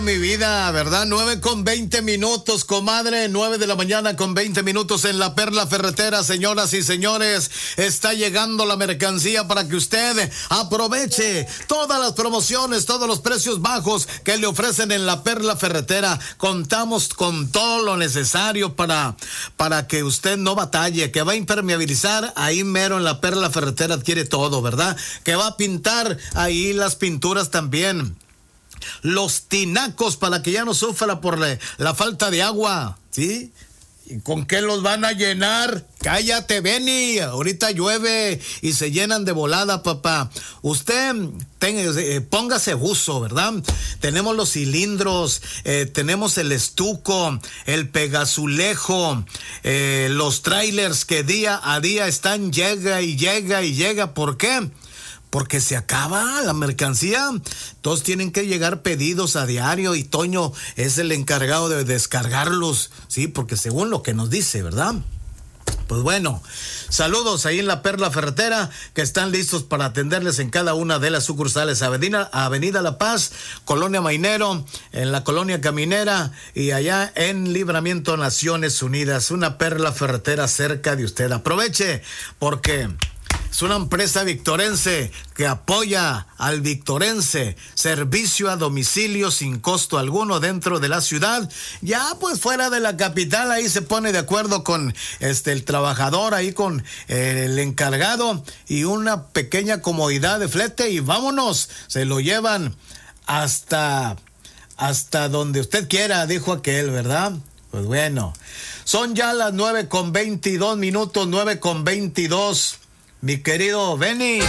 Mi vida, ¿verdad? 9:20, comadre. 9 de la mañana con 20 minutos en la Perla Ferretera, señoras y señores. Está llegando la mercancía para que usted aproveche todas las promociones, todos los precios bajos que le ofrecen en la Perla Ferretera. Contamos con todo lo necesario para que usted no batalle, que va a impermeabilizar ahí mero en la Perla Ferretera, adquiere todo, ¿verdad? Que va a pintar ahí las pinturas también. Los tinacos para que ya no sufra por la falta de agua, ¿sí? ¿Y con qué los van a llenar? Cállate, Benny, ahorita llueve y se llenan de volada, papá. Usted póngase buzo, ¿verdad? Tenemos los cilindros, tenemos el estuco, el pegazulejo, los trailers que día a día están llega y llega y llega. ¿Por qué? Porque se acaba la mercancía. Todos tienen que llegar pedidos a diario y Toño es el encargado de descargarlos, sí, porque según lo que nos dice, ¿verdad? Pues bueno, saludos ahí en la Perla Ferretera, que están listos para atenderles en cada una de las sucursales. Avenida La Paz, Colonia Mainero, en la Colonia Caminera y allá en Libramiento Naciones Unidas. Una Perla Ferretera cerca de usted. Aproveche, porque es una empresa victorense que apoya al victorense. Servicio a domicilio sin costo alguno dentro de la ciudad. Ya pues fuera de la capital, ahí se pone de acuerdo con el trabajador, ahí con el encargado, y una pequeña comodidad de flete y vámonos. Se lo llevan hasta donde usted quiera, dijo aquel, ¿verdad? Pues bueno, son ya las 9:22, 9:22. Mi querido Benny.